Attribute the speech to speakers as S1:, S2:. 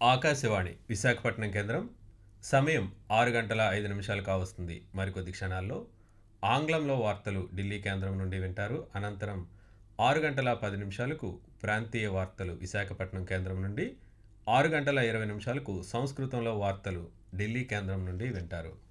S1: ఆకాశవాణి విశాఖపట్నం కేంద్రం. సమయం 6 గంటల 5 నిమిషాలు కావస్తుంది. మరికొద్ది క్షణాల్లో ఆంగ్లంలో వార్తలు ఢిల్లీ కేంద్రం నుండి వింటారు. అనంతరం 6 గంటల 10 నిమిషాలకు ప్రాంతీయ వార్తలు విశాఖపట్నం కేంద్రం నుండి, 6 గంటల 20 నిమిషాలకు సంస్కృతంలో వార్తలు ఢిల్లీ కేంద్రం నుండి వింటారు.